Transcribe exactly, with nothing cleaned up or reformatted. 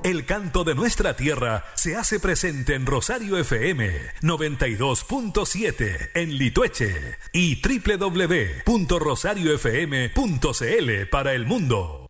el canto de nuestra tierra se hace presente en Rosario F M noventa y dos punto siete en Litueche y doble u doble u doble u punto rosario f m punto c l para el mundo.